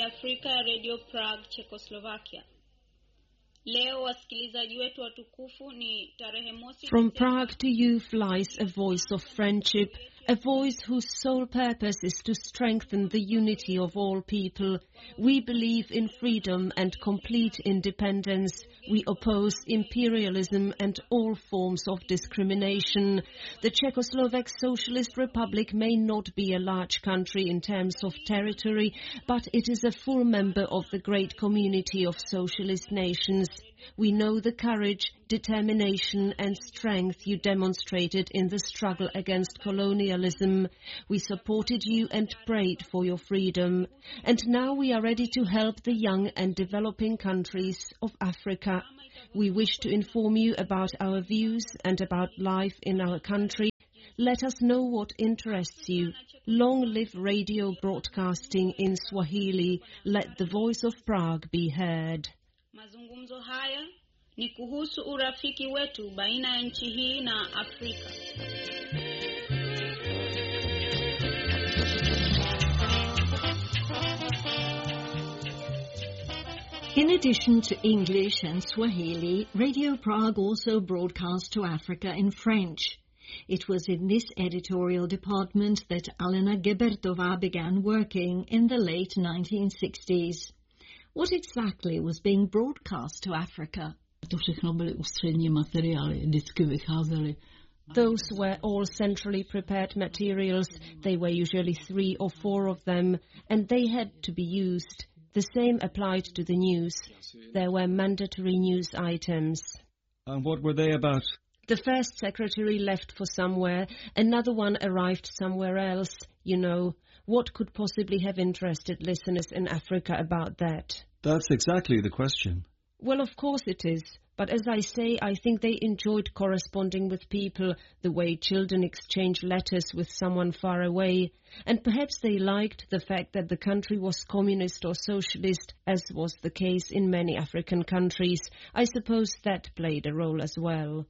Afrika ya Radio Prague, Czechoslovakia. Leo wasikilizaji wetu watukufu ni tarehe mosi. From Prague to you flies a voice of friendship, a voice whose sole purpose is to strengthen the unity of all people. We believe in freedom and complete independence. We oppose imperialism and all forms of discrimination. The Czechoslovak Socialist Republic may not be a large country in terms of territory, but it is a full member of the great community of socialist nations. We know the courage, determination and strength you demonstrated in the struggle against colonialism. We supported you and prayed for your freedom. And now we are ready to help the young and developing countries of Africa. We wish to inform you about our views and about life in our country. Let us know what interests you. Long live radio broadcasting in Swahili. Let the voice of Prague be heard. Mazungumzo haya ni kuhusu urafiki wetu baina ya nchi hii na Afrika. In addition to English and Swahili, Radio Prague also broadcast to Africa in French. It was in this editorial department that Alena Gebertova began working in the late 1960s. What exactly was being broadcast to Africa? Those were all centrally prepared materials. They were usually 3 or 4 of them, and they had to be used. The same applied to the news. There were mandatory news items. And what were they about? The first secretary left for somewhere, another one arrived somewhere else. You know, what could possibly have interested listeners in Africa about that? That's exactly the question. Well, of course it is. But as I say, I think they enjoyed corresponding with people, the way children exchange letters with someone far away. And perhaps they liked the fact that the country was communist or socialist, as was the case in many African countries. I suppose that played a role as well.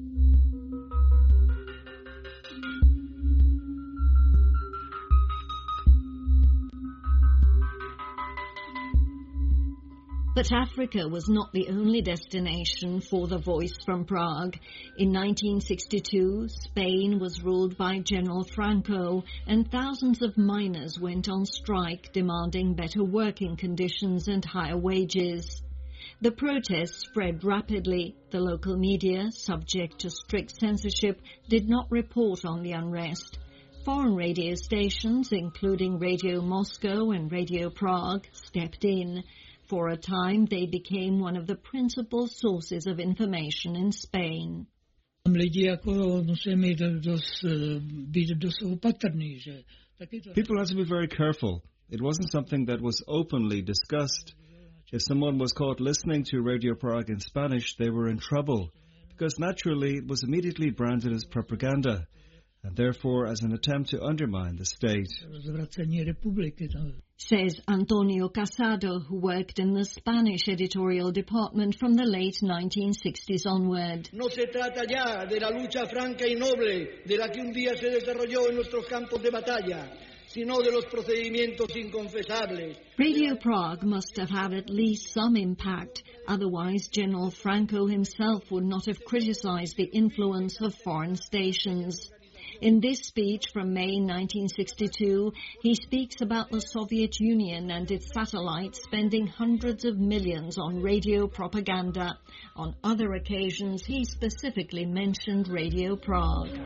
But Africa was not the only destination for the voice from Prague. In 1962, Spain was ruled by General Franco, and thousands of miners went on strike demanding better working conditions and higher wages. The protests spread rapidly. The local media, subject to strict censorship, did not report on the unrest. Foreign radio stations, including Radio Moscow and Radio Prague, stepped in. For a time, they became one of the principal sources of information in Spain. People had to be very careful. It wasn't something that was openly discussed. If someone was caught listening to Radio Prague in Spanish, they were in trouble, because naturally it was immediately branded as propaganda, and therefore as an attempt to undermine the state. Says Antonio Casado, who worked in the Spanish editorial department from the late 1960s onward. No se trata ya de la lucha franca y noble de la que un día se desarrolló en nuestros campos de batalla, sino de los procedimientos inconfesables. Radio Prague must have had at least some impact. Otherwise, General Franco himself would not have criticized the influence of foreign stations. In this speech from May 1962, he speaks about the Soviet Union and its satellites spending hundreds of millions on radio propaganda. On other occasions, he specifically mentioned Radio Prague.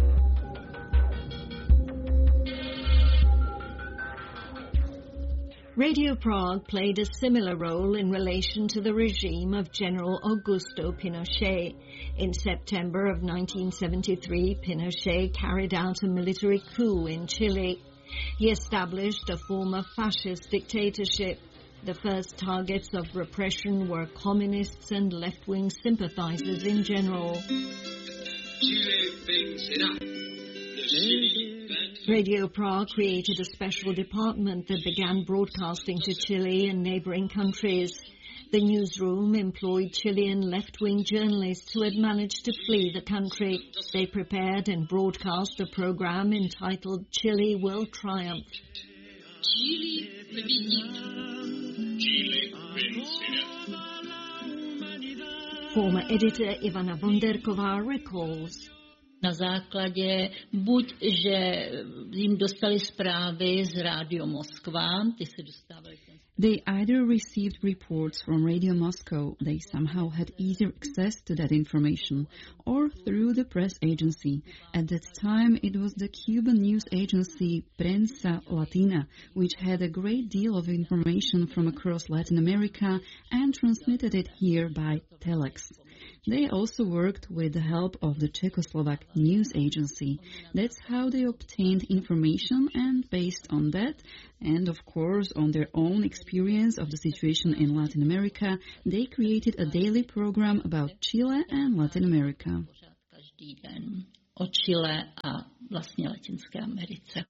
Radio Prague played a similar role in relation to the regime of General Augusto Pinochet. In September of 1973, Pinochet carried out a military coup in Chile. He established a form of fascist dictatorship. The first targets of repression were communists and left-wing sympathizers in general. Radio Prague created a special department that began broadcasting to Chile and neighboring countries. The newsroom employed Chilean left-wing journalists who had managed to flee the country. They prepared and broadcast a program entitled Chile Will Triumph. Chile победит. Former editor Ivana Vonderková recalls. Na základě buď, že jim dostali zprávy z Rádio Moskva, ty se dostávali. They either received reports from Radio Moscow, they somehow had easier access to that information, or through the press agency. At that time it was the Cuban news agency Prensa Latina, which had a great deal of information from across Latin America and transmitted it here by telex. They also worked with the help of the Czechoslovak news agency. That's how they obtained information, and based on that, and of course on their own experience of the situation in Latin America, they created a daily program about Chile and Latin America. O Chile a vlastně Latinské Americe.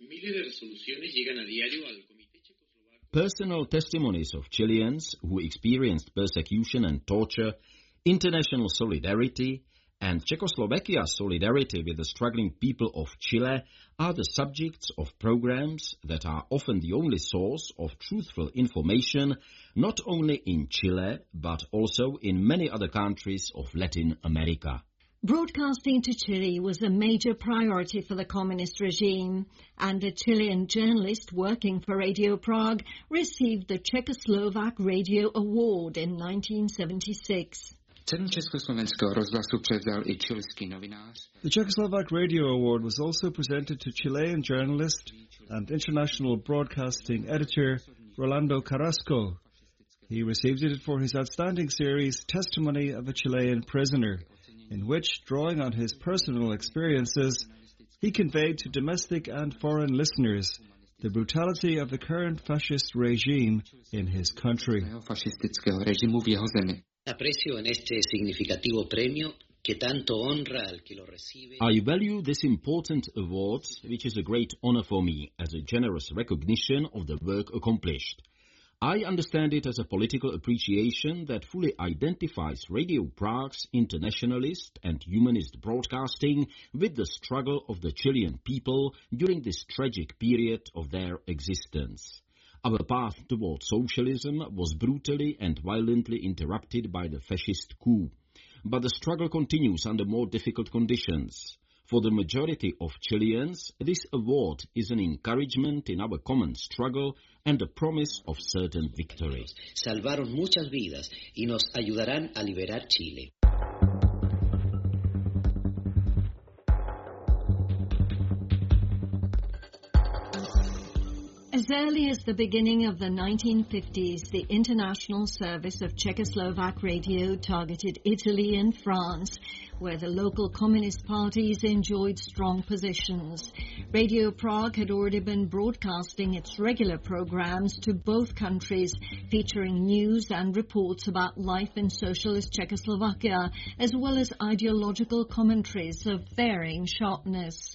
Personal testimonies of Chileans who experienced persecution and torture, international solidarity, and Czechoslovakia's solidarity with the struggling people of Chile are the subjects of programs that are often the only source of truthful information, not only in Chile, but also in many other countries of Latin America. Broadcasting to Chile was a major priority for the communist regime, and a Chilean journalist working for Radio Prague received the Czechoslovak Radio Award in 1976. Cenu Československého rozhlasu převzal i chilský novinář. The Czechoslovak Radio Award was also presented to Chilean journalist and international broadcasting editor Rolando Carrasco. He received it for his outstanding series Testimony of a Chilean Prisoner, in which, drawing on his personal experiences, he conveyed to domestic and foreign listeners the brutality of the current fascist regime in his country. Fašistického režimu v jeho zemi. Aprecio en este significativo premio que tanto honra al que lo recibe. I value this important award, which is a great honor for me, as a generous recognition of the work accomplished. I understand it as a political appreciation that fully identifies Radio Prague's internationalist and humanist broadcasting with the struggle of the Chilean people during this tragic period of their existence. Our path toward socialism was brutally and violently interrupted by the fascist coup. But the struggle continues under more difficult conditions. For the majority of Chileans, this award is an encouragement in our common struggle and a promise of certain victory. Salvaron muchas vidas y nos ayudarán a liberar Chile. As early as the beginning of the 1950s, the international service of Czechoslovak radio targeted Italy and France, where the local communist parties enjoyed strong positions. Radio Prague had already been broadcasting its regular programs to both countries, featuring news and reports about life in socialist Czechoslovakia, as well as ideological commentaries of varying sharpness.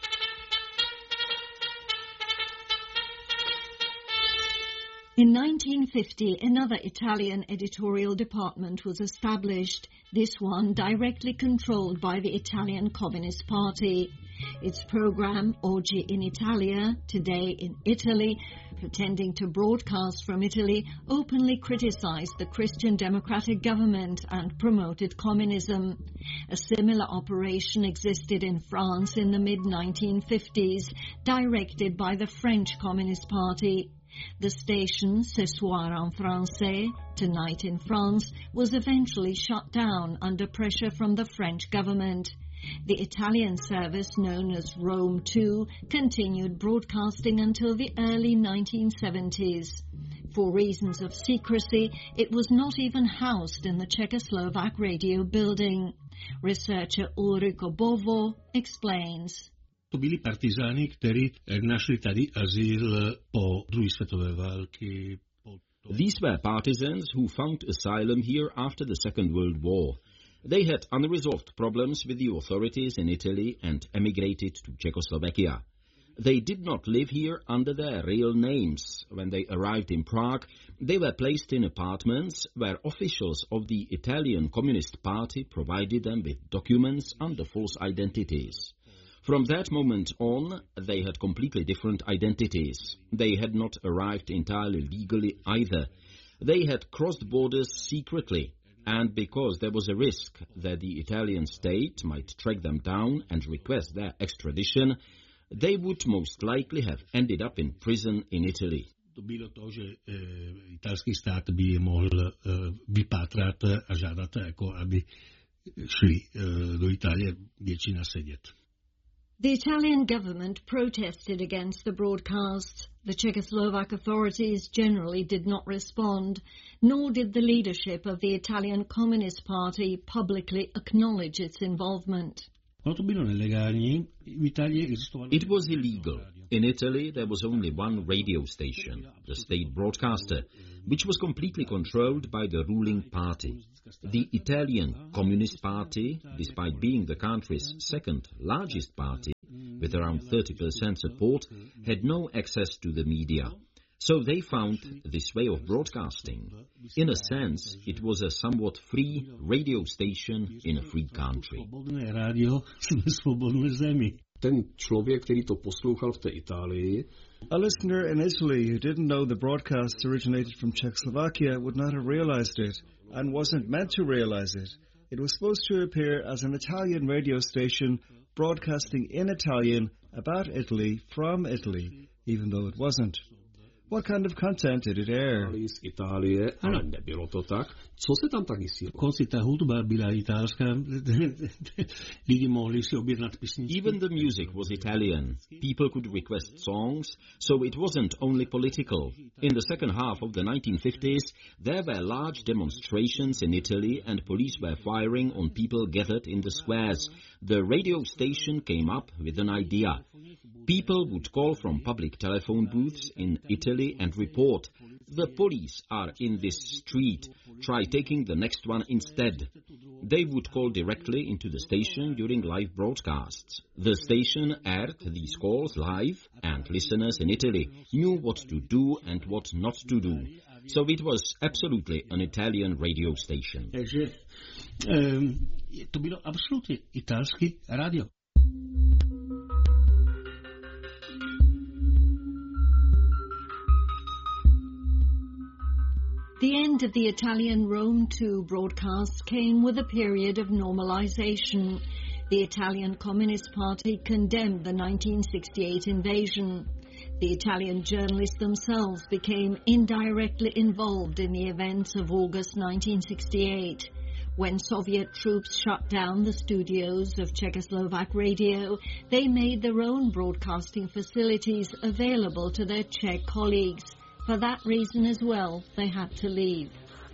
In 1950, another Italian editorial department was established, this one directly controlled by the Italian Communist Party. Its program, Oggi in Italia, Today in Italy, pretending to broadcast from Italy, openly criticized the Christian democratic government and promoted communism. A similar operation existed in France in the mid-1950s, directed by the French Communist Party. The station, Ce Soir en Français, Tonight in France, was eventually shut down under pressure from the French government. The Italian service, known as Rome 2, continued broadcasting until the early 1970s. For reasons of secrecy, it was not even housed in the Czechoslovak radio building. Researcher Ulriko Bovo explains. To byli partizáni, kteří našli tady azyl po druhé světové války. These were partisans who found asylum here after the Second World War. They had unresolved problems with the authorities in Italy and emigrated to Czechoslovakia. They did not live here under their real names. When they arrived in Prague, they were placed in apartments where officials of the Italian Communist Party provided them with documents under false identities. From that moment on, they had completely different identities. They had not arrived entirely legally either. They had crossed borders secretly. And because there was a risk that the Italian state might track them down and request their extradition, they would most likely have ended up in prison in Italy. To bylo to, že italský stát by je mohl vypátrat a žádat, jako aby šli do Itálie většina sedět. The Italian government protested against the broadcasts. The Czechoslovak authorities generally did not respond, nor did the leadership of the Italian Communist Party publicly acknowledge its involvement. It was illegal. In Italy, there was only one radio station, the state broadcaster, which was completely controlled by the ruling party. The Italian Communist Party, despite being the country's second largest party, with around 30% support, had no access to the media. So they found this way of broadcasting. In a sense, it was a somewhat free radio station in a free country. Ten člověk, který to poslouchal v té Itálii, a listener in Italy who didn't know the broadcasts originated from Czechoslovakia would not have realized it, and wasn't meant to realize it. It was supposed to appear as an Italian radio station broadcasting in Italian about Italy from Italy, even though it wasn't. What kind of content did it air? Z Itálie, ale nebylo to tak. Co se tam tak vysílalo? Konci ta hudba byla italská, lidi mohli si objednat písničky. Even the music was Italian. People could request songs, so it wasn't only political. In the second half of the 1950s, there were large demonstrations in Italy and police were firing on people gathered in the squares. The radio station came up with an idea. People would call from public telephone booths in Italy and report, "The police are in this street. Try taking the next one instead." They would call directly into the station during live broadcasts. The station aired these calls live, and listeners in Italy knew what to do and what not to do. So it was absolutely an Italian radio station. Takže to bylo absolutně italský radio. The end of the Italian Rome 2 broadcasts came with a period of normalization. The Italian Communist Party condemned the 1968 invasion. The Italian journalists themselves became indirectly involved in the events of August 1968. When Soviet troops shut down the studios of Czechoslovak radio, they made their own broadcasting facilities available to their Czech colleagues. For that reason as well, they had to leave.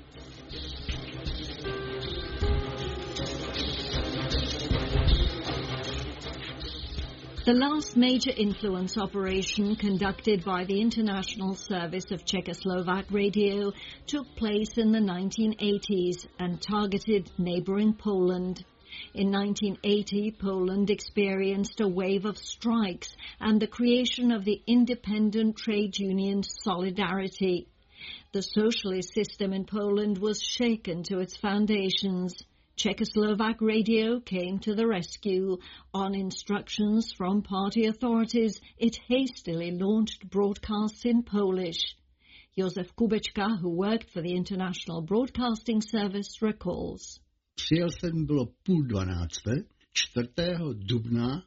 The last major influence operation conducted by the International Service of Czechoslovak Radio took place in the 1980s and targeted neighboring Poland. In 1980, Poland experienced a wave of strikes and the creation of the independent trade union Solidarity. The socialist system in Poland was shaken to its foundations. Czechoslovak radio came to the rescue. On instructions from party authorities, it hastily launched broadcasts in Polish. Josef Kubečka, who worked for the International Broadcasting Service, recalls. Přijel jsem bylo 11:30, 4. dubna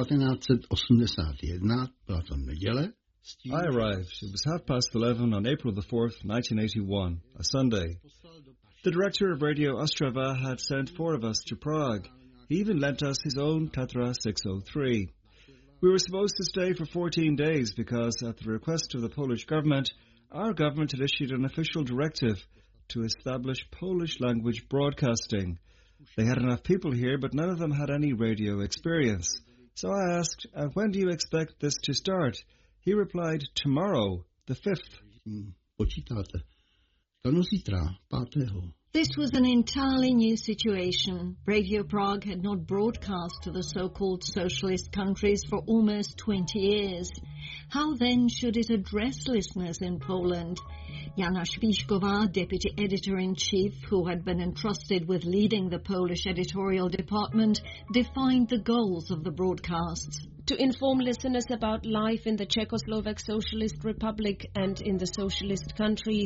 1981, byla to neděle. I arrived. It was 11:30 on April the 4th, 1981, a Sunday. The director of Radio Ostrava had sent 4 of us to Prague. He even lent us his own Tatra 603. We were supposed to stay for 14 days because, at the request of the Polish government, our government had issued an official directive to establish Polish-language broadcasting. They had enough people here, but none of them had any radio experience. So I asked, when do you expect this to start? He replied, tomorrow, the 5th. Počítáte. Ano, zítra, 5. This was an entirely new situation. Radio Prague had not broadcast to the so-called socialist countries for almost 20 years. How then should it address listeners in Poland? Jana Śpiżkowá, deputy editor-in-chief, who had been entrusted with leading the Polish editorial department, defined the goals of the broadcasts. To inform listeners about life in the Czechoslovak Socialist Republic and in the socialist countries,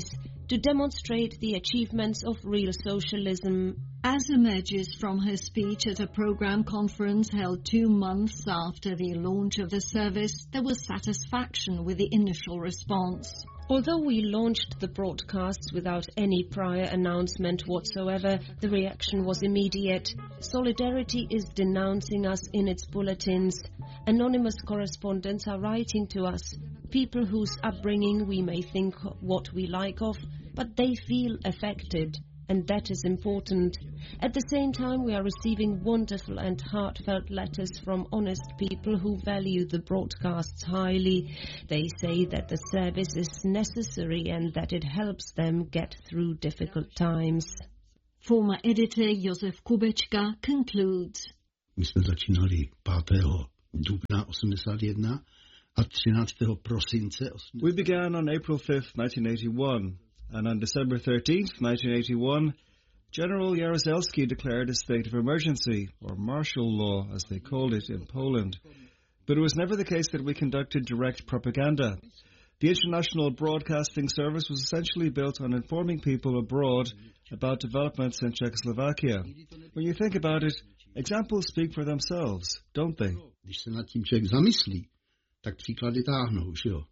to demonstrate the achievements of real socialism. As emerges from her speech at a program conference held 2 months after the launch of the service, there was satisfaction with the initial response. Although we launched the broadcasts without any prior announcement whatsoever, the reaction was immediate. Solidarity is denouncing us in its bulletins. Anonymous correspondents are writing to us, people whose upbringing we may think what we like of, but they feel affected, and that is important. At the same time, we are receiving wonderful and heartfelt letters from honest people who value the broadcasts highly. They say that the service is necessary and that it helps them get through difficult times. Former editor Josef Kubečka concludes. My jsme začínali 5. dubna 81 a 13. prosince 81. We began on April 5th, 1981, and on December 13th, 1981, General Jaruzelski declared a state of emergency, or martial law, as they called it in Poland. But it was never the case that we conducted direct propaganda. The international broadcasting service was essentially built on informing people abroad about developments in Czechoslovakia. When you think about it, examples speak for themselves, don't they? Když se nad tím člověk zamyslí, tak příklady táhnou, že jo?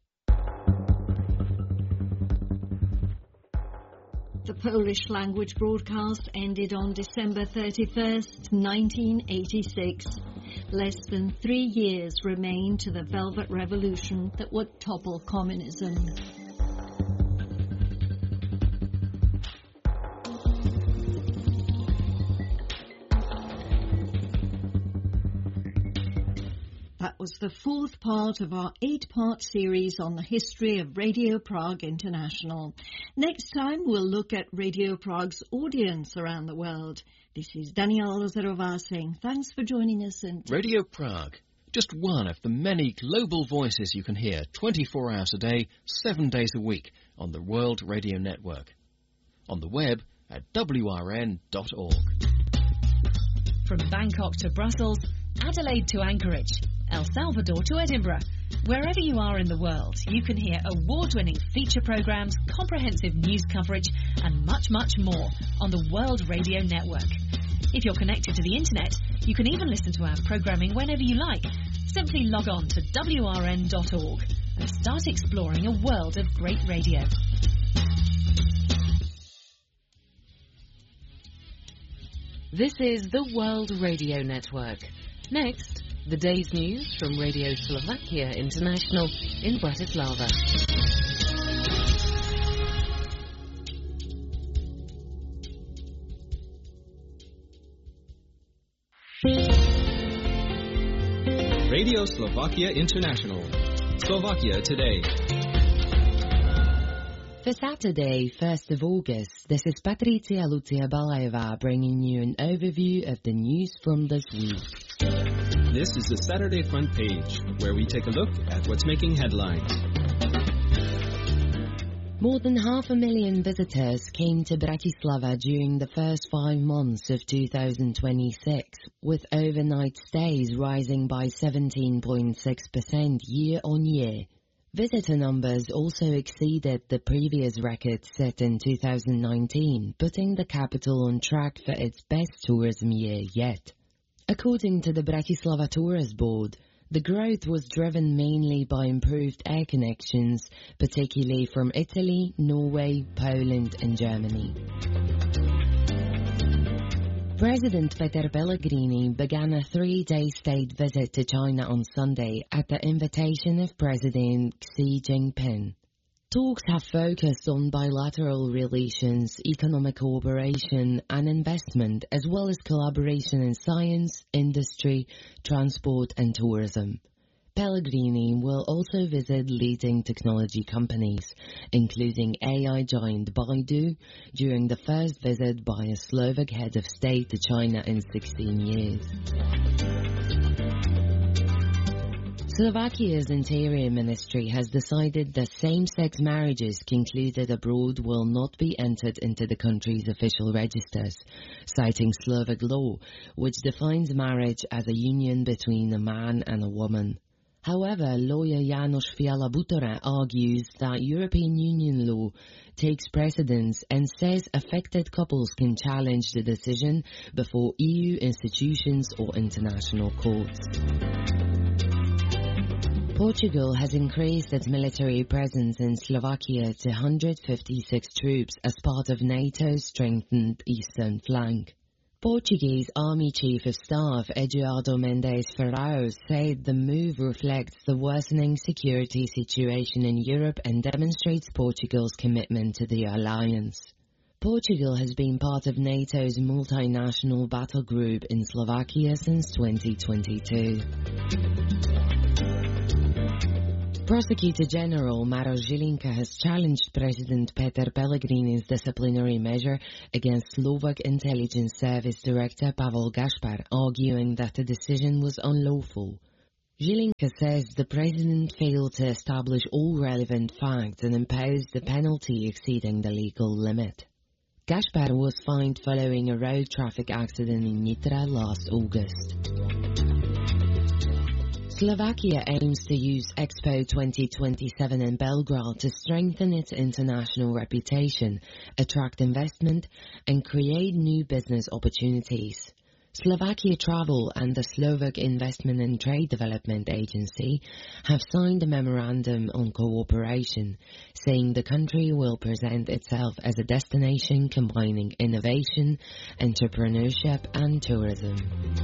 The Polish language broadcast ended on December 31st, 1986. Less than 3 years remained to the Velvet Revolution that would topple communism. That was the 4th part of our 8-part series on the history of Radio Prague International. Next time, we'll look at Radio Prague's audience around the world. This is Daniela Lazarová saying thanks for joining us. And Radio Prague, just one of the many global voices you can hear 24 hours a day, 7 days a week on the World Radio Network. On the web at wrn.org. From Bangkok to Brussels, Adelaide to Anchorage, El Salvador to Edinburgh. Wherever you are in the world, you can hear award-winning feature programs, comprehensive news coverage, and much, much more on the World Radio Network. If you're connected to the internet, you can even listen to our programming whenever you like. Simply log on to wrn.org and start exploring a world of great radio. This is the World Radio Network. Next, the day's news from Radio Slovakia International in Bratislava. Radio Slovakia International. Slovakia Today. For Saturday, 1st of August, this is Patricia Lucia Balajová bringing you an overview of the news from this week. This is the Saturday Front Page, where we take a look at what's making headlines. More than 500,000 visitors came to Bratislava during the first 5 months of 2026, with overnight stays rising by 17.6% year-on-year. Visitor numbers also exceeded the previous record set in 2019, putting the capital on track for its best tourism year yet. According to the Bratislava Tourist Board, the growth was driven mainly by improved air connections, particularly from Italy, Norway, Poland and Germany. President Peter Pellegrini began a 3-day state visit to China on Sunday at the invitation of President Xi Jinping. Talks have focused on bilateral relations, economic cooperation and investment, as well as collaboration in science, industry, transport and tourism. Pellegrini will also visit leading technology companies, including AI giant Baidu, during the first visit by a Slovak head of state to China in 16 years. Slovakia's Interior Ministry has decided that same-sex marriages concluded abroad will not be entered into the country's official registers, citing Slovak law, which defines marriage as a union between a man and a woman. However, lawyer János Fiala-Bútorá argues that European Union law takes precedence and says affected couples can challenge the decision before EU institutions or international courts. Portugal has increased its military presence in Slovakia to 156 troops as part of NATO's strengthened eastern flank. Portuguese Army Chief of Staff Eduardo Mendes Ferrao said the move reflects the worsening security situation in Europe and demonstrates Portugal's commitment to the alliance. Portugal has been part of NATO's multinational battle group in Slovakia since 2022. Prosecutor General Maroš Žilinka has challenged President Peter Pellegrini's disciplinary measure against Slovak Intelligence Service Director Pavel Gašpar, arguing that the decision was unlawful. Žilinka says the president failed to establish all relevant facts and imposed a penalty exceeding the legal limit. Gašpar was fined following a road traffic accident in Nitra last August. Slovakia aims to use Expo 2027 in Belgrade to strengthen its international reputation, attract investment, and create new business opportunities. Slovakia Travel and the Slovak Investment and Trade Development Agency have signed a memorandum on cooperation, saying the country will present itself as a destination combining innovation, entrepreneurship, and tourism.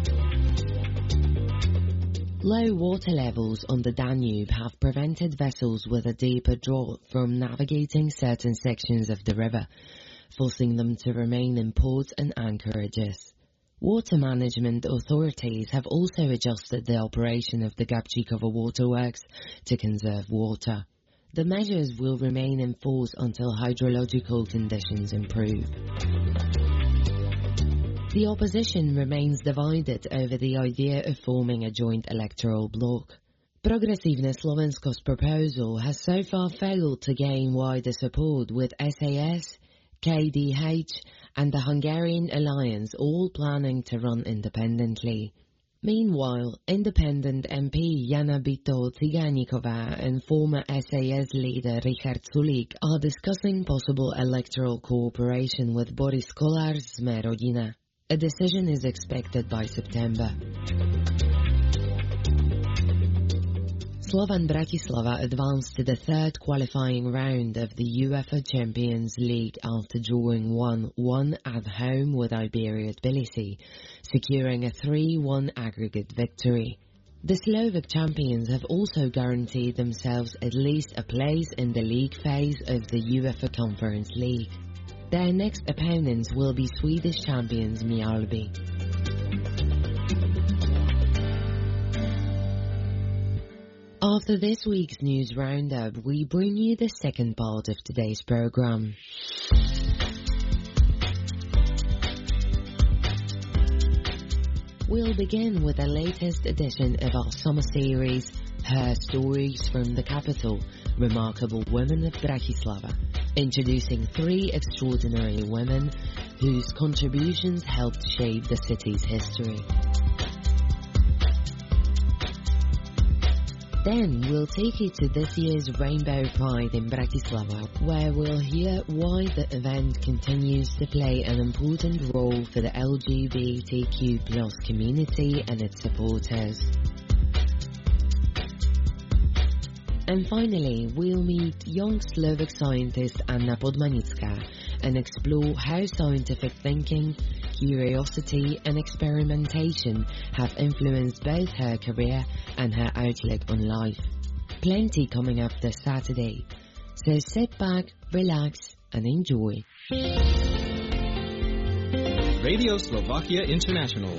Low water levels on the Danube have prevented vessels with a deeper draught from navigating certain sections of the river, forcing them to remain in ports and anchorages. Water management authorities have also adjusted the operation of the Gabčíkovo waterworks to conserve water. The measures will remain in force until hydrological conditions improve. The opposition remains divided over the idea of forming a joint electoral bloc. Progresívne Slovensko's proposal has so far failed to gain wider support, with SAS, KDH and the Hungarian Alliance all planning to run independently. Meanwhile, independent MP Jana Bito-Cigániková and former SAS leader Richard Sulík are discussing possible electoral cooperation with Boris Kollár's Sme rodina. A decision is expected by September. Slovan Bratislava advanced to the third qualifying round of the UEFA Champions League after drawing 1-1 at home with Iberia Tbilisi, securing a 3-1 aggregate victory. The Slovak champions have also guaranteed themselves at least a place in the league phase of the UEFA Conference League. Their next opponents will be Swedish champions Mjällby. After this week's news roundup, we bring you the second part of today's program. We'll begin with the latest edition of our summer series, Her Stories from the Capital, Remarkable Women of Bratislava, introducing 3 extraordinary women whose contributions helped shape the city's history. Then we'll take you to this year's Rainbow Pride in Bratislava, where we'll hear why the event continues to play an important role for the LGBTQ+ community and its supporters. And finally, we'll meet young Slovak scientist Anna Podmanická and explore how scientific thinking, curiosity and experimentation have influenced both her career and her outlook on life. Plenty coming up this Saturday, so sit back, relax and enjoy. Radio Slovakia International.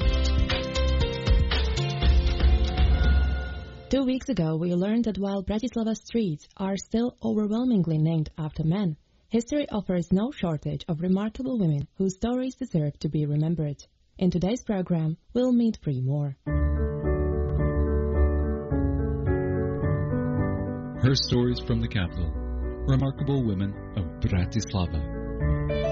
2 weeks ago, we learned that while Bratislava streets are still overwhelmingly named after men, history offers no shortage of remarkable women whose stories deserve to be remembered. In today's program, we'll meet 3 more. Her Stories from the Capital. Remarkable Women of Bratislava.